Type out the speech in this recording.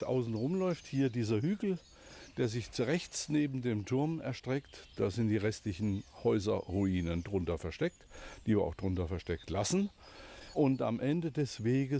außenrum läuft, hier dieser Hügel, der sich zu rechts neben dem Turm erstreckt. Da sind die restlichen Häuserruinen drunter versteckt, die wir auch drunter versteckt lassen. Und am Ende des Weges